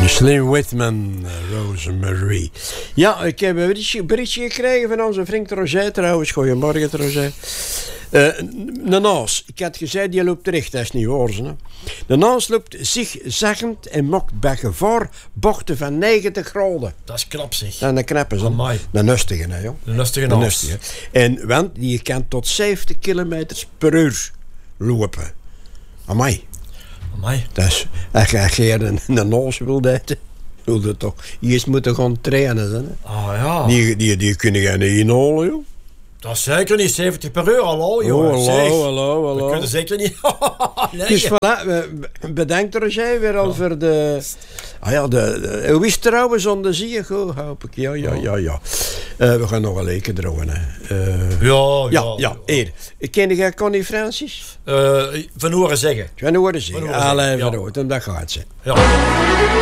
Slim Whitman, Rosemary. Ja, ik heb een berichtje gekregen van onze vriend Roger trouwens. Goedemorgen, Roger. De naas, ik had gezegd, die loopt recht, dat is niet waar. Hè. De naas loopt zigzaggend en mokt bij gevaar bochten van 90 graden. Dat is knap, zeg. En de knappen ze. De nustige, hè, joh. De nustige naas. En want die kan tot 70 kilometers per uur lopen. Amai. Dus als je een naas wil eten, wil je toch eerst moeten gaan trainen. Hè? Ah ja. Die kunnen je niet inhalen, joh. Dat is zeker niet 70 per uur, hallo, joh. Hallo. We kunnen zeker niet. Nee. Dus voilà, bedankt Roger weer al voor de... hoe is het trouwens onder zie je goed, hoop ik. Ja. We gaan nog een leken drogen, hè. Ja. Hier. Ken je Connie Francis? Van horen zeggen. Van horen zeggen. Alleen van horen, dat gaat ze. Ja.